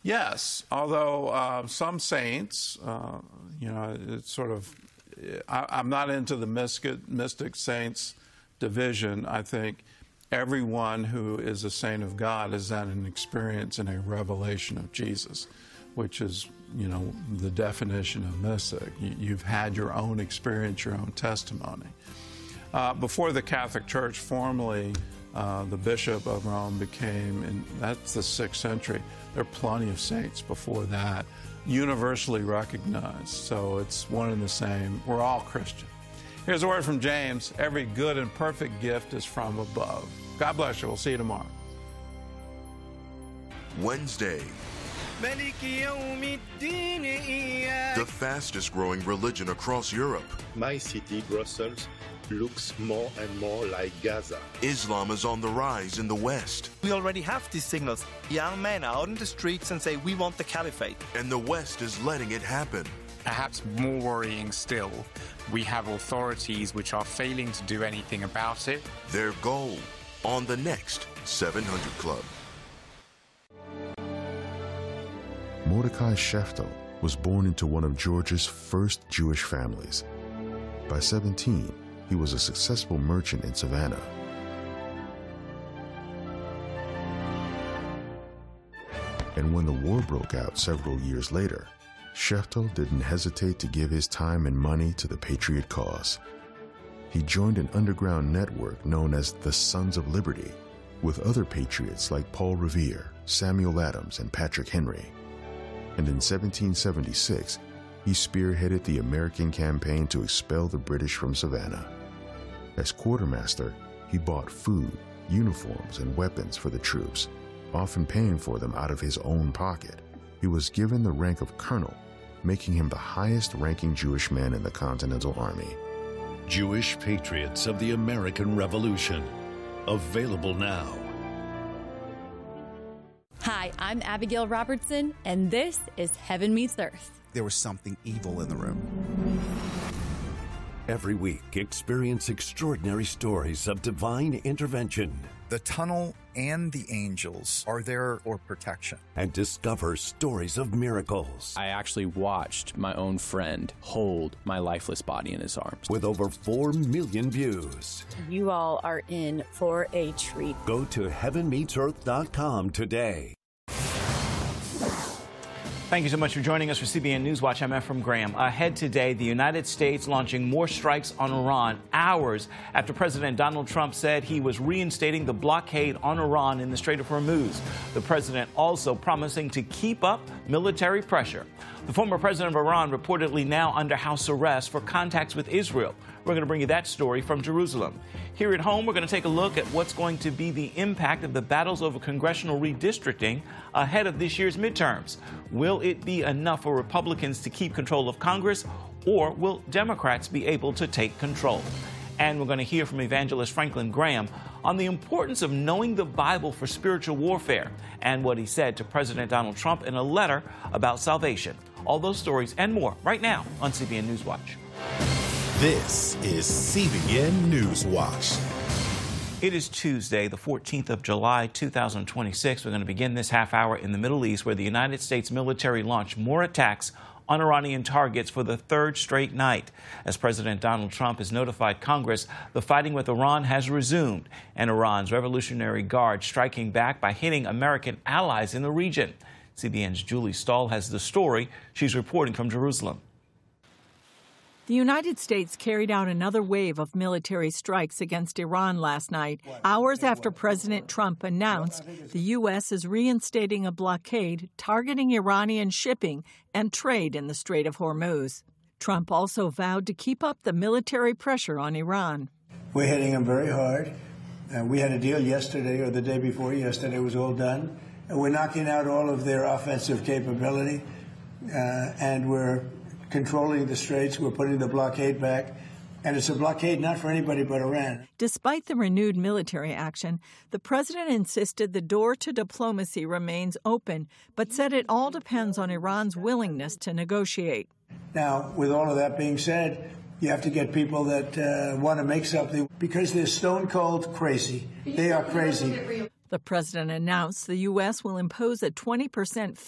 Yes, although some saints, it's sort of, I'm not into the mystic saints division. I think everyone who is a saint of God has had an experience and a revelation of Jesus, which is, the definition of mystic. You've had your own experience, your own testimony. Before the Catholic Church formally, the Bishop of Rome became, and that's the 6th century. There are plenty of saints before that, universally recognized. So it's one and the same. We're all Christian. Here's a word from James. Every good and perfect gift is from above. God bless you. We'll see you tomorrow. Wednesday. The fastest growing religion across Europe. My city, Brussels, looks more and more like Gaza. Islam is on the rise in the West. We already have these signals. Young men are out in the streets and say, we want the caliphate. And the West is letting it happen. Perhaps more worrying still, we have authorities which are failing to do anything about it. Their goal on the next 700 Club. Mordecai Sheftel was born into one of Georgia's first Jewish families. By 17, he was a successful merchant in Savannah. And when the war broke out several years later, Sheftel didn't hesitate to give his time and money to the Patriot cause. He joined an underground network known as the Sons of Liberty, with other patriots like Paul Revere, Samuel Adams, and Patrick Henry. And in 1776, he spearheaded the American campaign to expel the British from Savannah. As quartermaster, he bought food, uniforms, and weapons for the troops, often paying for them out of his own pocket. He was given the rank of colonel, making him the highest-ranking Jewish man in the Continental Army. Jewish Patriots of the American Revolution. Available now. Hi, I'm Abigail Robertson, and this is Heaven Meets Earth. There was something evil in the room. Every week, experience extraordinary stories of divine intervention. The tunnel and the angels are there for protection. And discover stories of miracles. I actually watched my own friend hold my lifeless body in his arms. With over 4 million views. You all are in for a treat. Go to heavenmeetsearth.com today. Thank you so much for joining us for CBN Newswatch. I'm Ephraim Graham. Ahead today, the United States launching more strikes on Iran hours after President Donald Trump said he was reinstating the blockade on Iran in the Strait of Hormuz. The president also promising to keep up military pressure. The former president of Iran reportedly now under house arrest for contacts with Israel. We're going to bring you that story from Jerusalem. Here at home, we're going to take a look at what's going to be the impact of the battles over congressional redistricting ahead of this year's midterms. Will it be enough for Republicans to keep control of Congress, or will Democrats be able to take control? And we're going to hear from evangelist Franklin Graham on the importance of knowing the Bible for spiritual warfare and what he said to President Donald Trump in a letter about salvation. All those stories and more right now on CBN Newswatch. This is CBN Newswatch. It is Tuesday, the 14th of July, 2026. We're going to begin this half hour in the Middle East, where the United States military launched more attacks on Iranian targets for the third straight night. As President Donald Trump has notified Congress, the fighting with Iran has resumed, and Iran's Revolutionary Guard striking back by hitting American allies in the region. CBN's Julie Stahl has the story. She's reporting from Jerusalem. The United States carried out another wave of military strikes against Iran last night, hours after President Trump announced the U.S. is reinstating a blockade targeting Iranian shipping and trade in the Strait of Hormuz. Trump also vowed to keep up the military pressure on Iran. We're hitting them very hard. We had a deal yesterday or the day before yesterday. It was all done. And we're knocking out all of their offensive capability, and we're controlling the straits. We're putting the blockade back. And it's a blockade not for anybody but Iran. Despite the renewed military action, the president insisted the door to diplomacy remains open, but said it all depends on Iran's willingness to negotiate. Now, with all of that being said, you have to get people that want to make something, because they're stone cold crazy. They are crazy. The president announced the U.S. will impose a 20%